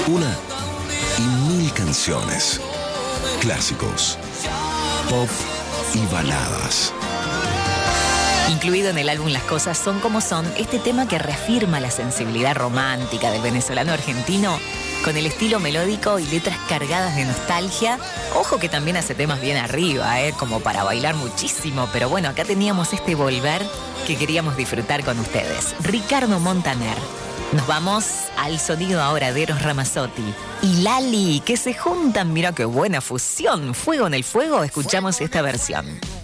Una y mil canciones. Clásicos, pop y baladas. Incluido en el álbum Las Cosas Son Como Son, este tema que reafirma la sensibilidad romántica del venezolano argentino con el estilo melódico y letras cargadas de nostalgia. Ojo que también hace temas bien arriba, como para bailar muchísimo. Pero bueno, acá teníamos este volver que queríamos disfrutar con ustedes. Ricardo Montaner. Nos vamos al sonido ahora de Eros Ramazzotti y Lali, que se juntan. Mira qué buena fusión. Fuego en el fuego. Escuchamos esta versión.